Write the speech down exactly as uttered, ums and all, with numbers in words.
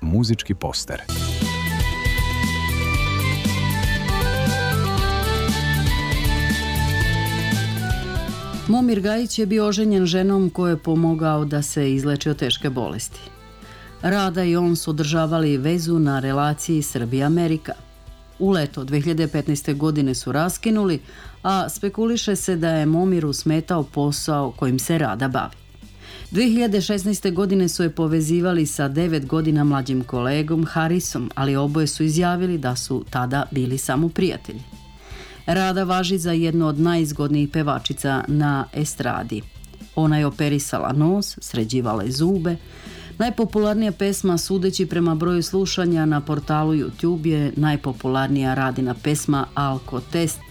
muzički poster. Momir Gajić je bio oženjen ženom kojoj je pomogao da se izleči od teške bolesti. Rada i on su održavali vezu na relaciji Srbija-Amerika. U leto dve hiljade petnaeste. godine su raskinuli, a spekuliše se da je Momiru smetao posao kojim se Rada bavi. dve hiljade šesnaeste. godine su je povezivali sa devet godina mlađim kolegom Harisom, ali oboje su izjavili da su tada bili samo prijatelji. Rada važi za jednu od najzgodnijih pevačica na estradi. Ona je operisala nos, sređivala je zube. Najpopularnija pesma, sudeći prema broju slušanja na portalu YouTube, je najpopularnija Radina pesma Alko Test,